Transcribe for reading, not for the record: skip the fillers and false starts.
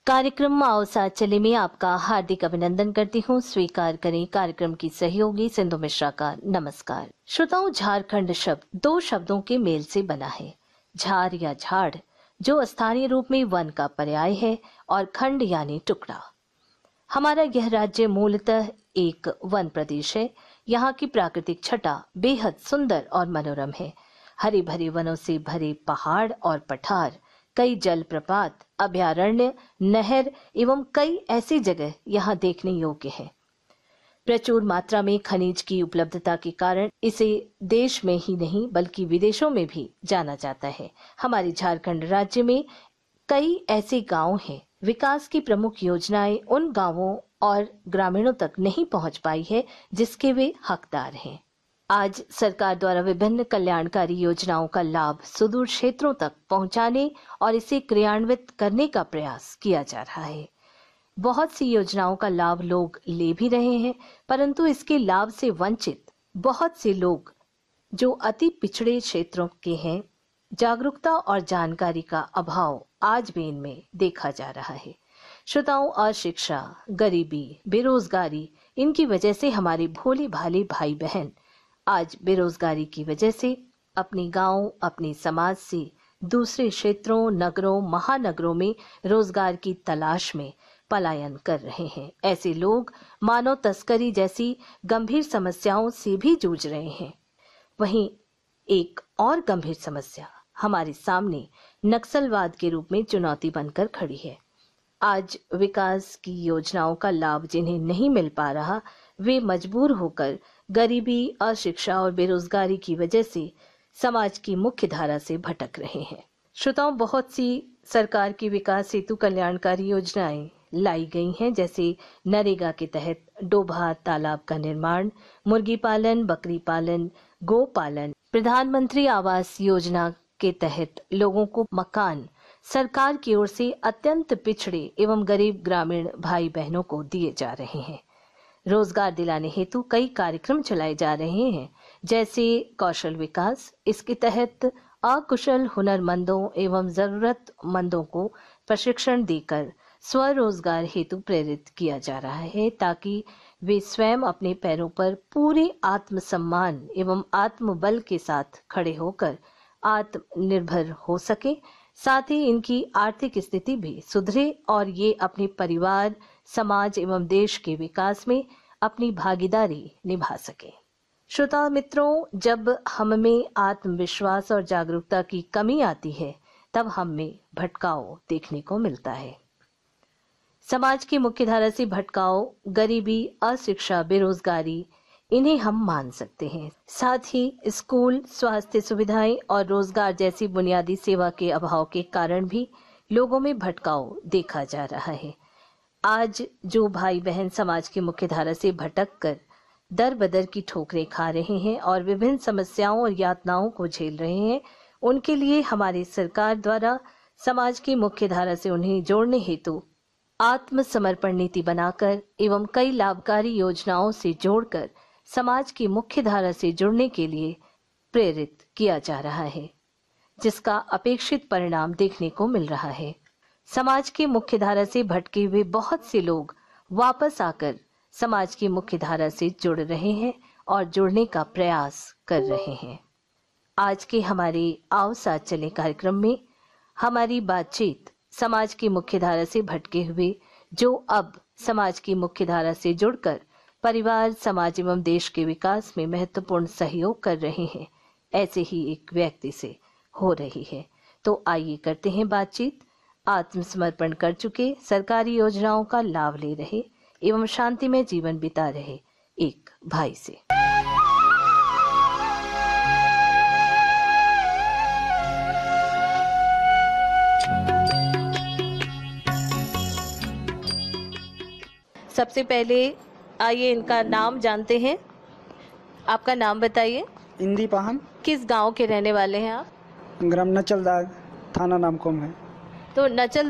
कार्यक्रम आओ साथ चले में आपका हार्दिक अभिनंदन करती हूँ। स्वीकार करें कार्यक्रम की सहयोगी सिंधु मिश्रा का नमस्कार। श्रोताओं, झारखंड शब्द दो शब्दों के मेल से बना है। झार या झाड़ जो स्थानीय रूप में वन का पर्याय है और खंड यानी टुकड़ा। हमारा यह राज्य मूलतः एक वन प्रदेश है। यहाँ की प्राकृतिक छटा बेहद सुंदर और मनोरम है। हरे भरे वनों से भरे पहाड़ और पठार, कई जलप्रपात, अभयारण्य, नहर एवं कई ऐसी जगह यहाँ देखने योग्य है। प्रचुर मात्रा में खनिज की उपलब्धता के कारण इसे देश में ही नहीं बल्कि विदेशों में भी जाना जाता है। हमारे झारखंड राज्य में कई ऐसे गांव हैं, विकास की प्रमुख योजनाएं उन गांवों और ग्रामीणों तक नहीं पहुंच पाई है जिसके वे हकदार हैं। आज सरकार द्वारा विभिन्न कल्याणकारी योजनाओं का लाभ सुदूर क्षेत्रों तक पहुंचाने और इसे क्रियान्वित करने का प्रयास किया जा रहा है। बहुत सी योजनाओं का लाभ लोग ले भी रहे हैं, परंतु इसके लाभ से वंचित बहुत से लोग जो अति पिछड़े क्षेत्रों के हैं, जागरूकता और जानकारी का अभाव आज भी इनमें देखा जा रहा है। श्रोताओं, अशिक्षा, गरीबी, बेरोजगारी, इनकी वजह से हमारे भोले भाले भाई बहन आज बेरोजगारी की वजह से अपने गांव, अपने समाज से दूसरे क्षेत्रों, नगरों, महानगरों में रोजगार की तलाश में पलायन कर रहे हैं। ऐसे लोग मानव तस्करी जैसी गंभीर समस्याओं से भी जूझ रहे हैं। वहीं एक और गंभीर समस्या हमारे सामने नक्सलवाद के रूप में चुनौती बनकर खड़ी है। आज विकास की योजनाओं का लाभ जिन्हें नहीं मिल पा रहा, वे मजबूर होकर गरीबी, अशिक्षा और बेरोजगारी की वजह से समाज की मुख्य धारा से भटक रहे हैं। श्रोताओं, बहुत सी सरकार की विकास हेतु कल्याणकारी योजनाएं लाई गई हैं, जैसे नरेगा के तहत डोभा तालाब का निर्माण, मुर्गी पालन, बकरी पालन, गो पालन, प्रधानमंत्री आवास योजना के तहत लोगों को मकान सरकार की ओर से अत्यंत पिछड़े एवं गरीब ग्रामीण भाई बहनों को दिए जा रहे हैं। रोजगार दिलाने हेतु कई कार्यक्रम चलाए जा रहे हैं, जैसे कौशल विकास। इसके तहत अकुशल हुनरमंदों एवं जरूरतमंदों को प्रशिक्षण देकर स्वरोजगार हेतु प्रेरित किया जा रहा है, ताकि वे स्वयं अपने पैरों पर पूरे आत्मसम्मान एवं आत्मबल के साथ खड़े होकर आत्मनिर्भर हो सके। साथ ही इनकी आर्थिक स्थिति भी सुधरे और ये अपने परिवार, समाज एवं देश के विकास में अपनी भागीदारी निभा सके। श्रोता मित्रों, जब हम में आत्मविश्वास और जागरूकता की कमी आती है, तब हम में भटकाव देखने को मिलता है। समाज की मुख्यधारा से भटकाव, गरीबी, अशिक्षा, बेरोजगारी, इन्हें हम मान सकते हैं। साथ ही स्कूल, स्वास्थ्य सुविधाएं और रोजगार जैसी बुनियादी सेवा के अभाव के कारण भी लोगों में भटकाव देखा जा रहा है। आज जो भाई बहन समाज की मुख्यधारा से भटक कर दर बदर की ठोकरें खा रहे हैं और विभिन्न समस्याओं और यातनाओं को झेल रहे हैं, उनके लिए हमारी सरकार द्वारा समाज की मुख्यधारा से उन्हें जोड़ने हेतु आत्मसमर्पण नीति बनाकर एवं कई लाभकारी योजनाओं से जोड़कर समाज की मुख्य धारा से जुड़ने के लिए प्रेरित किया जा रहा है, जिसका अपेक्षित परिणाम देखने को मिल रहा है। समाज की मुख्य धारा से भटके हुए बहुत से लोग वापस आकर समाज की मुख्य धारा से जुड़ रहे हैं और जुड़ने का प्रयास कर रहे हैं। आज के हमारे आओ साथ चले कार्यक्रम में हमारी बातचीत समाज की मुख्य धारा से भटके हुए, जो अब समाज की मुख्य धारा से जुड़कर परिवार, समाज एवं देश के विकास में महत्वपूर्ण सहयोग कर रहे हैं, ऐसे ही एक व्यक्ति से हो रही है। तो आइए करते हैं बातचीत आत्मसमर्पण कर चुके, सरकारी योजनाओं का लाभ ले रहे एवं शांतिमय जीवन बिता रहे एक भाई से। सबसे पहले आइए इनका नाम जानते हैं। आपका नाम बताइए। इंदी पाहन। किस गांव के रहने वाले हैं आप? ग्राम नचलदार, थाना नामकोम है। तो नचल